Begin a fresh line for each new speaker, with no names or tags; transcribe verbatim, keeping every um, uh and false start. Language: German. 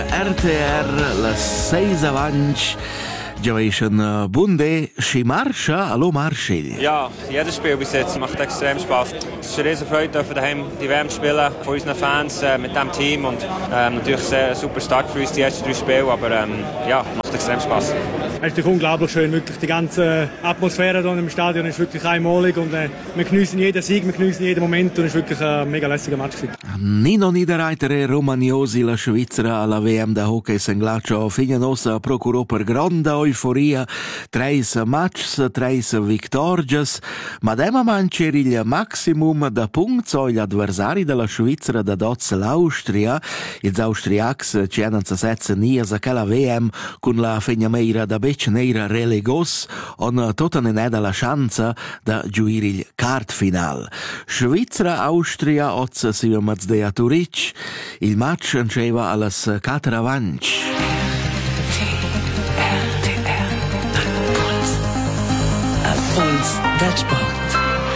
R T R, las seis avanti. Giovation Bunde, schi Marscha, hallo Marschel.
Ja, jedes Spiel bis jetzt macht extrem Spaß. Es ist eine riesen Freude, dürfen daheim die W M spielen, von unseren Fans, äh, mit dem Team und ähm, natürlich sehr, ein super Start für uns, die ersten drei Spiele, aber ähm, ja, macht extrem Spaß.
Es ist unglaublich schön, wirklich die ganze Atmosphäre hier im Stadion ist wirklich einmalig und äh, wir genießen jeden Sieg, wir genießen jeden Moment und es ist wirklich ein mega lässiger Match gewesen.
Nino Niederreiter Romagnosi, la Svizzera alla V M da hockey in ghiaccio, Fignanosa procurò per grande euforia, treis matches, treis victorias, ma dema manceri il maximum da punti agli avversari della Svizzera da doz l'Austria. Ils austriacs ci hanno setze nies a quella V M con la fegnameira da Becneira relegos on tutta neneda la chance da giuire il quart final. Svizzera-Austria oz si mazde a Turic, il match anceva allas quattro avanti.
A Puls del Sport.